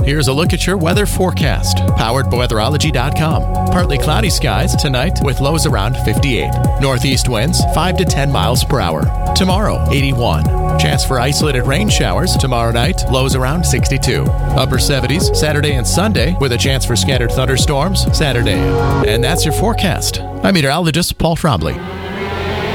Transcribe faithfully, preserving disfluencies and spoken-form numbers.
Here's a look at your weather forecast, powered by weatherology dot com. Partly cloudy skies tonight with lows around fifty-eight. Northeast winds five to ten miles per hour. Tomorrow, eighty-one. Chance for isolated rain showers tomorrow night, lows around sixty-two. Upper seventies Saturday and Sunday with a chance for scattered thunderstorms Saturday. And that's your forecast. I'm meteorologist Paul Trombley.